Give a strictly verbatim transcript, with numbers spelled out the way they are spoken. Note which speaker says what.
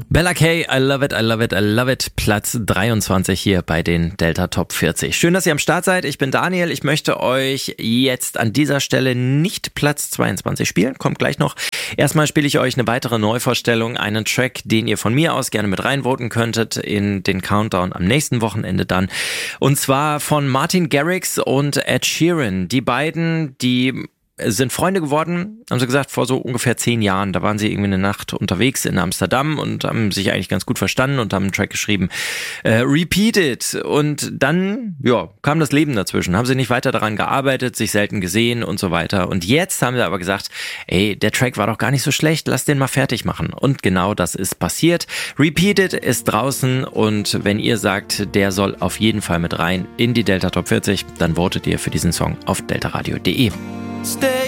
Speaker 1: Bella K, I love it, I love it, I love it. Platz dreiundzwanzig hier bei den Delta Top vierzig. Schön, dass ihr am Start seid. Ich bin Daniel. Ich möchte euch jetzt an dieser Stelle nicht Platz zweiundzwanzig spielen. Kommt gleich noch. Erstmal spiele ich euch eine weitere Neuvorstellung, einen Track, den ihr von mir aus gerne mit reinvoten könntet in den Countdown am nächsten Wochenende dann. Und zwar von Martin Garrix und Ed Sheeran. Die beiden, die sind Freunde geworden, haben sie gesagt, vor so ungefähr zehn Jahren. Da waren sie irgendwie eine Nacht unterwegs in Amsterdam und haben sich eigentlich ganz gut verstanden und haben einen Track geschrieben, äh, Repeat It. Und dann, ja, kam das Leben dazwischen. Haben sie nicht weiter daran gearbeitet, sich selten gesehen und so weiter. Und jetzt haben sie aber gesagt, ey, der Track war doch gar nicht so schlecht, lass den mal fertig machen. Und genau das ist passiert. Repeat It ist draußen und wenn ihr sagt, der soll auf jeden Fall mit rein in die Delta Top vierzig, dann votet ihr für diesen Song auf deltaradio punkt de.
Speaker 2: Stay